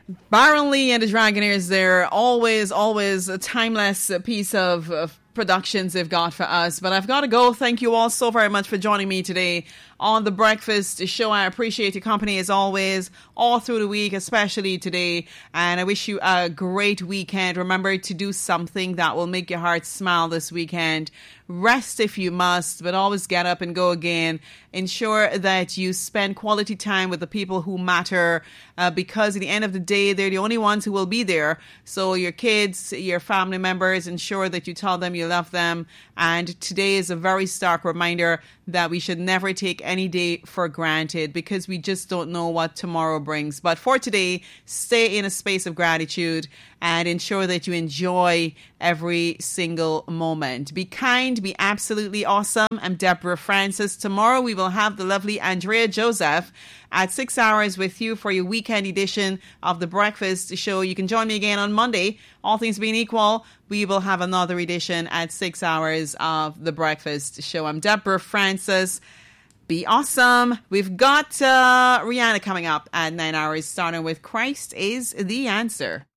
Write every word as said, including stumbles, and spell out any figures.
Baron Lee and the Dragonaires, they're always, always a timeless piece of, of productions they've got for us. But I've got to go. Thank you all so very much for joining me today on The Breakfast Show. I appreciate your company as always, all through the week, especially today. And I wish you a great weekend. Remember to do something that will make your heart smile this weekend. Rest if you must, but always get up and go again. Ensure that you spend quality time with the people who matter, uh, because at the end of the day, they're the only ones who will be there. So your kids, your family members, ensure that you tell them you love them. And today is a very stark reminder that we should never take any day for granted, because we just don't know what tomorrow brings. But for today, stay in a space of gratitude and ensure that you enjoy every single moment. Be kind, be absolutely awesome. I'm Deborah Francis. Tomorrow we will have the lovely Andrea Joseph at six hours with you for your weekend edition of The Breakfast Show. You can join me again on Monday. All things being equal, we will have another edition at six hours of The Breakfast Show. I'm Deborah Francis. Be awesome. We've got uh, Rihanna coming up at nine hours, starting with Christ is the Answer.